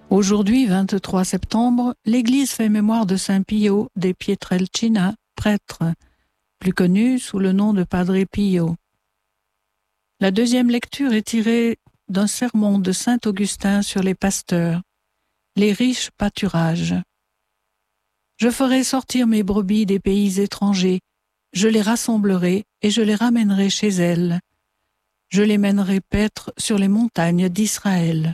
Aujourd'hui, 23 septembre, l'Église fait mémoire de Saint Pio de Pietrelcina, prêtre, plus connu sous le nom de Padre Pio. La deuxième lecture est tirée d'un sermon de Saint Augustin sur les pasteurs, les riches pâturages. Je ferai sortir mes brebis des pays étrangers, je les rassemblerai et je les ramènerai chez elles. Je les mènerai paître sur les montagnes d'Israël.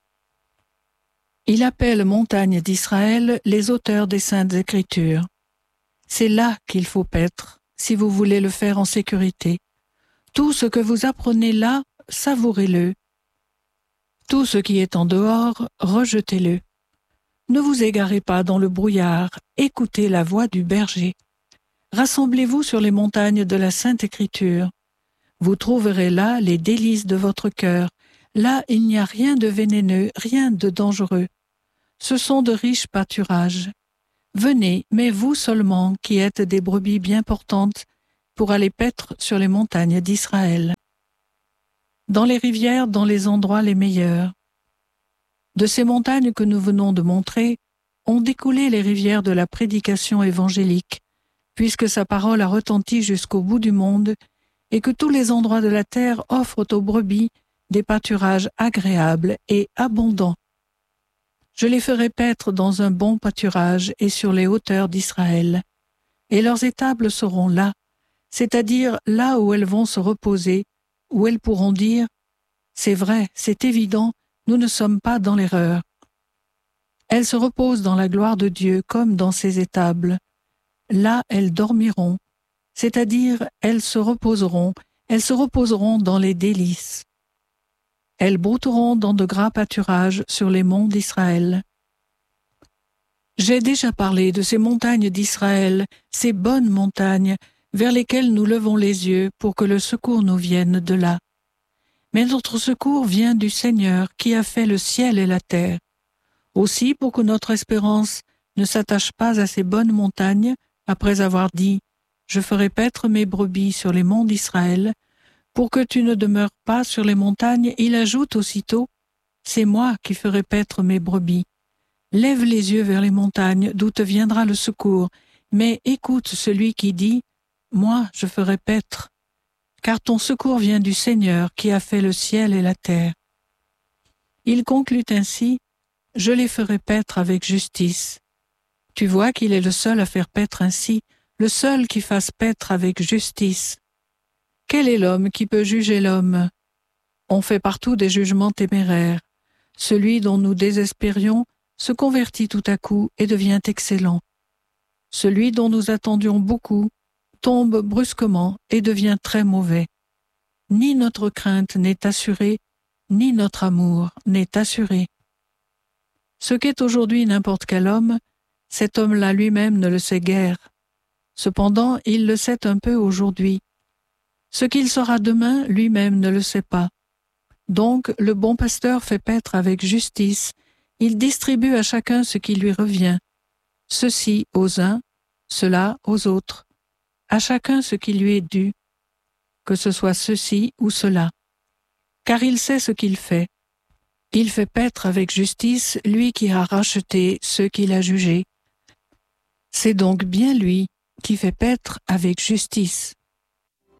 Il appelle montagnes d'Israël les auteurs des Saintes Écritures. C'est là qu'il faut paître, si vous voulez le faire en sécurité. Tout ce que vous apprenez là, savourez-le. Tout ce qui est en dehors, rejetez-le. Ne vous égarez pas dans le brouillard, écoutez la voix du berger. Rassemblez-vous sur les montagnes de la Sainte Écriture. Vous trouverez là les délices de votre cœur. Là, il n'y a rien de vénéneux, rien de dangereux. Ce sont de riches pâturages. Venez, mais vous seulement, qui êtes des brebis bien portantes, pour aller paître sur les montagnes d'Israël. Dans les rivières, dans les endroits les meilleurs. De ces montagnes que nous venons de montrer, ont découlé les rivières de la prédication évangélique, puisque sa parole a retenti jusqu'au bout du monde, et que tous les endroits de la terre offrent aux brebis des pâturages agréables et abondants. Je les ferai paître dans un bon pâturage et sur les hauteurs d'Israël, et leurs étables seront là, c'est-à-dire là où elles vont se reposer, où elles pourront dire « C'est vrai, c'est évident, nous ne sommes pas dans l'erreur ». Elles se reposent dans la gloire de Dieu comme dans ses étables. Là, elles dormiront, c'est-à-dire elles se reposeront dans les délices. Elles brouteront dans de gras pâturages sur les monts d'Israël. J'ai déjà parlé de ces montagnes d'Israël, ces bonnes montagnes, vers lesquelles nous levons les yeux pour que le secours nous vienne de là. Mais notre secours vient du Seigneur qui a fait le ciel et la terre. Aussi, pour que notre espérance ne s'attache pas à ces bonnes montagnes, après avoir dit « Je ferai paître mes brebis sur les monts d'Israël », pour que tu ne demeures pas sur les montagnes, il ajoute aussitôt « C'est moi qui ferai paître mes brebis ». Lève les yeux vers les montagnes, d'où te viendra le secours, mais écoute celui qui dit « Moi, je ferai paître », car ton secours vient du Seigneur qui a fait le ciel et la terre. Il conclut ainsi « Je les ferai paître avec justice ». Tu vois qu'il est le seul à faire paître ainsi, le seul qui fasse paître avec justice. Quel est l'homme qui peut juger l'homme? On fait partout des jugements téméraires. Celui dont nous désespérions se convertit tout à coup et devient excellent. Celui dont nous attendions beaucoup tombe brusquement et devient très mauvais. Ni notre crainte n'est assurée, ni notre amour n'est assuré. Ce qu'est aujourd'hui n'importe quel homme, cet homme-là lui-même ne le sait guère. Cependant, il le sait un peu aujourd'hui. Ce qu'il sera demain, lui-même ne le sait pas. Donc, le bon pasteur fait paître avec justice, il distribue à chacun ce qui lui revient, ceci aux uns, cela aux autres, à chacun ce qui lui est dû, que ce soit ceci ou cela, car il sait ce qu'il fait. Il fait paître avec justice lui qui a racheté ceux qu'il a jugés. C'est donc bien lui qui fait paître avec justice.